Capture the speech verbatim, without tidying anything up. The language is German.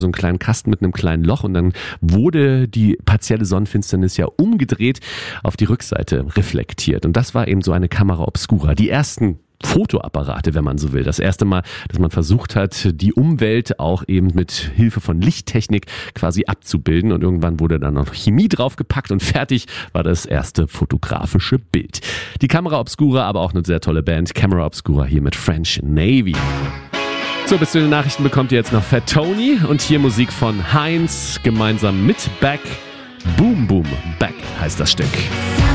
so einen kleinen Kasten mit einem kleinen Loch und dann wurde die partielle Sonnenfinsternis ja umgedreht auf die Rückseite reflektiert. Und das war eben so eine Camera Obscura. Die ersten Fotoapparate, wenn man so will. Das erste Mal, dass man versucht hat, die Umwelt auch eben mit Hilfe von Lichttechnik quasi abzubilden. Und irgendwann wurde dann noch Chemie draufgepackt und fertig war das erste fotografische Bild. Die Camera Obscura, aber auch eine sehr tolle Band. Camera Obscura hier mit French Navy. So, bis zu den Nachrichten bekommt ihr jetzt noch Fat Tony und hier Musik von Heinz gemeinsam mit Beck. Boom Boom Back heißt das Stück.